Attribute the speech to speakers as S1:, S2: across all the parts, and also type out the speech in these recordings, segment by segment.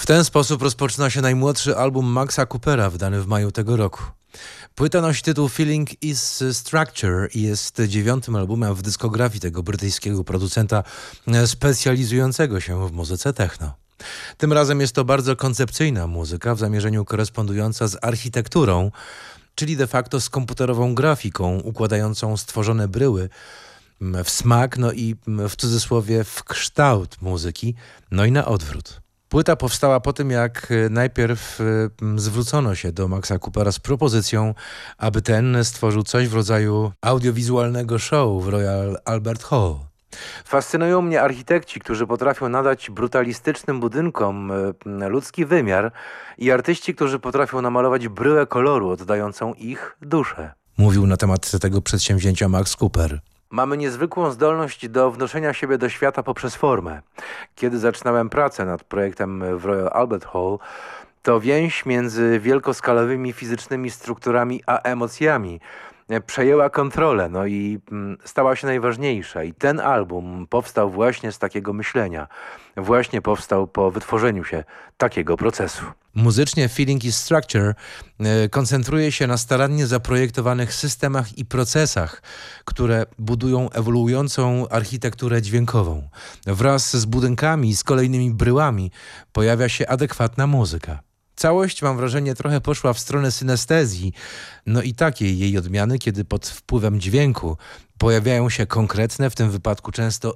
S1: ten sposób rozpoczyna się najmłodszy album Maxa Coopera, wydany w maju tego roku. Płyta nosi tytuł Feeling is Structure i jest 9. albumem w dyskografii tego brytyjskiego producenta specjalizującego się w muzyce techno. Tym razem jest to bardzo koncepcyjna muzyka, w zamierzeniu korespondująca z architekturą, czyli de facto z komputerową grafiką układającą stworzone bryły w smak, no i w cudzysłowie w kształt muzyki, no i na odwrót. Płyta powstała po tym, jak najpierw zwrócono się do Maxa Coopera z propozycją, aby ten stworzył coś w rodzaju audiowizualnego show w Royal Albert Hall. Fascynują mnie architekci, którzy potrafią nadać brutalistycznym budynkom ludzki wymiar i artyści, którzy potrafią namalować bryłę koloru oddającą ich duszę. Mówił na temat tego przedsięwzięcia Max Cooper. Mamy niezwykłą zdolność do wnoszenia siebie do świata poprzez formę. Kiedy zaczynałem pracę nad projektem w Royal Albert Hall, to więź między wielkoskalowymi fizycznymi strukturami a emocjami przejęła kontrolę, no i stała się najważniejsza. I ten album powstał właśnie z takiego myślenia. Właśnie powstał po wytworzeniu się takiego procesu. Muzycznie Feeling is Structure koncentruje się na starannie zaprojektowanych systemach i procesach, które budują ewoluującą architekturę dźwiękową. Wraz z budynkami i z kolejnymi bryłami pojawia się adekwatna muzyka. Całość, mam wrażenie, trochę poszła w stronę synestezji, no i takiej jej odmiany, kiedy pod wpływem dźwięku pojawiają się konkretne, w tym wypadku często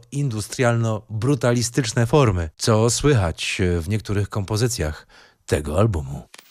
S1: industrialno-brutalistyczne formy, co słychać w niektórych kompozycjach tego albumu.